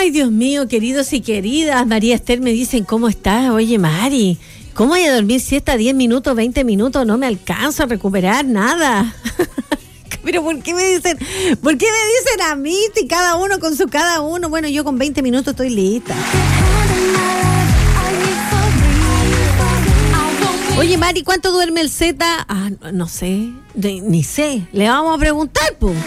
Ay, Dios mío, queridos y queridas. María Esther me dicen, ¿cómo estás? Oye, Mari, ¿cómo voy a dormir siesta 10 minutos, 20 minutos? No me alcanzo a recuperar nada. Pero ¿por qué me dicen a mí si cada uno con su cada uno? Bueno, yo con 20 minutos estoy lista. Oye, Mari, ¿cuánto duerme el Z? Ah, no sé, ni sé. Le vamos a preguntar, pues.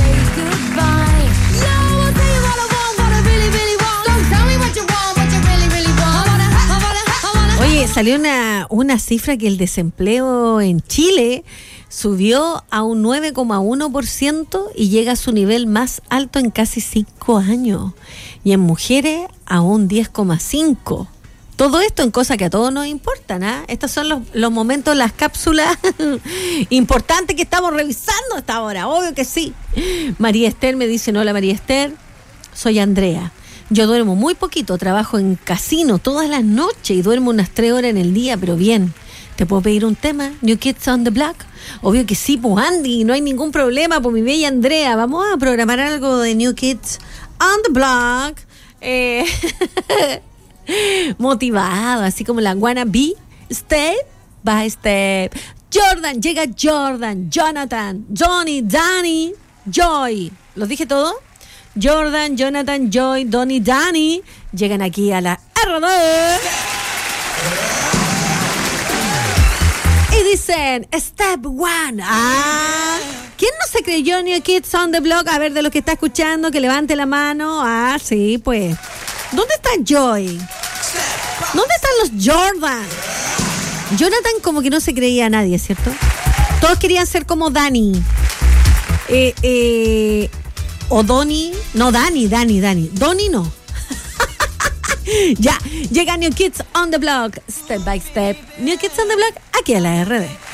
Oye, salió una cifra que el desempleo en Chile subió a un 9,1% y llega a su nivel más alto en casi 5 años. Y en mujeres a un 10,5%. Todo esto en cosas que a todos nos importan, ¿ah? Estos son los momentos, las cápsulas importantes que estamos revisando hasta ahora, obvio que sí. María Esther me dice, hola María Esther, soy Andrea. Yo duermo muy poquito, trabajo en casino todas las noches y duermo unas 3 horas en el día, pero bien. ¿Te puedo pedir un tema? New Kids on the Block. Obvio que sí, pues Andy, no hay ningún problema, pues mi bella Andrea. Vamos a programar algo de New Kids on the Block. Motivado, así como la wanna be, step by step. Llega Jordan, Jonathan, Johnny, Danny, Joy. ¿Los dije todo? Jordan, Jonathan, Joy, Donny, Danny llegan aquí a la RD y dicen Step One. ¿Quién no se creyó New Kids on the Block? A ver, de los que está escuchando, que levante la mano. Sí, pues. ¿Dónde está Joy? ¿Dónde están los Jordan? Jonathan como que no se creía a nadie, ¿cierto? Todos querían ser como Danny. O Donny. No, Danny. Donny no. Ya, llega New Kids on the Block. Step by step. New Kids on the Block, aquí a la RD.